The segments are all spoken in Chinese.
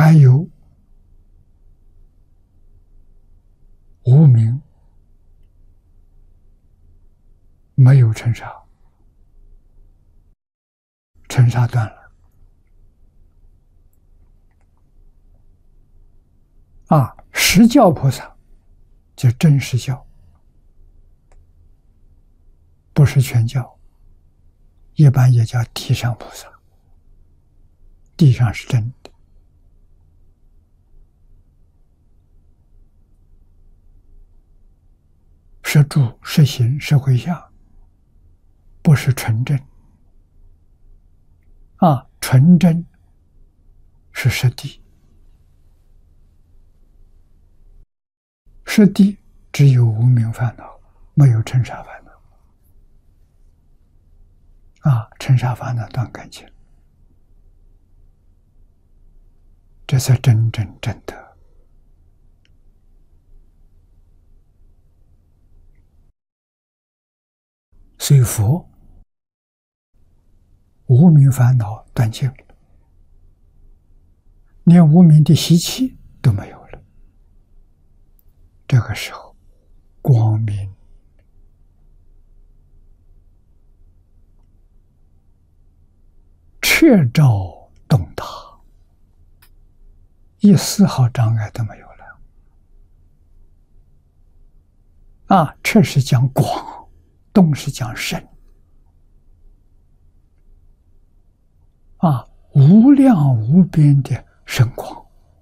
还有无明没有尘沙，尘沙断了实教菩萨就真实教，不是全教，一般也叫地上菩萨，地上是真的。是住，是行，是回向，不是纯正纯正是实地，实地只有无明烦恼，没有尘沙烦恼尘沙烦恼断干净，这才真正正得。所以佛无明烦恼断尽了，连无明的习气都没有了。这个时候，光明彻照洞达，一丝毫障碍都没有了。彻是讲广，洞是讲深。无量无边的深广，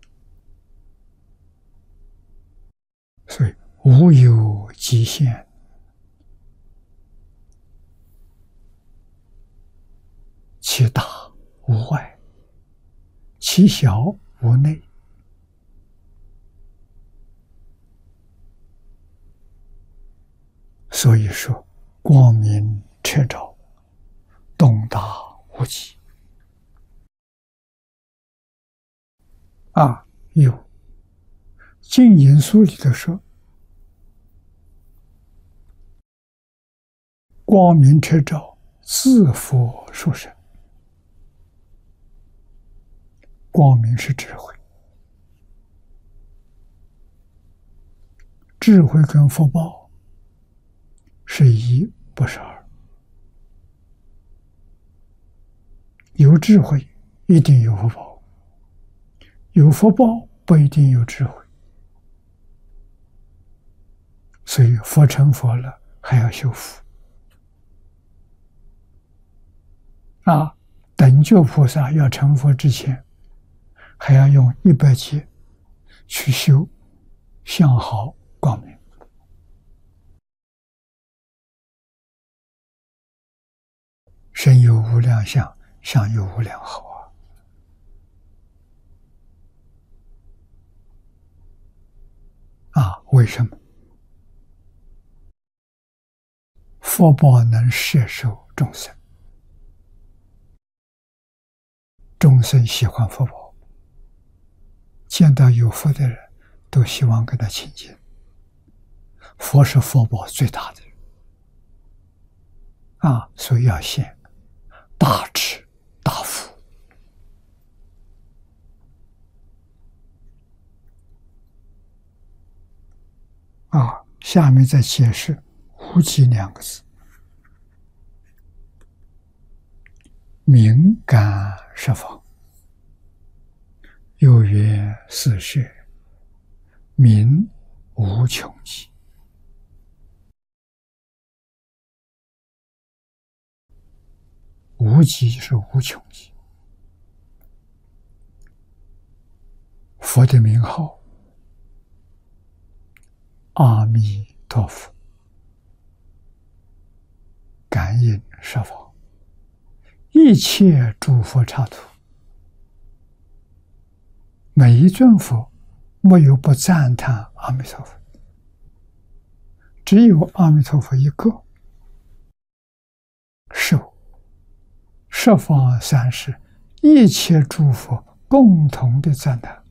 所以无有极限，其大无外，其小无内。所以说，光明彻照，洞达无极。有《净言书》里头说，光明彻照，自佛殊胜。光明是智慧，智慧跟福报是一，不是二。有智慧一定有福报，有福报不一定有智慧。所以佛成佛了，还要修福。等觉菩萨要成佛之前，还要用100劫去修相好光明。身有无量相，相有无量好为什么？福报能摄受众生，众生喜欢福报，见到有福的人都希望跟他亲近。佛是福报最大的人所以要现大智大福。下面再解释无极2个字。明感十方，又曰四摄，明无穷极。无极是无穷极。佛的名号阿弥陀佛，感应十方，一切诸佛刹土，每一尊佛没有不赞叹阿弥陀佛，只有阿弥陀佛一个。受十方三世一切诸佛共同的赞叹。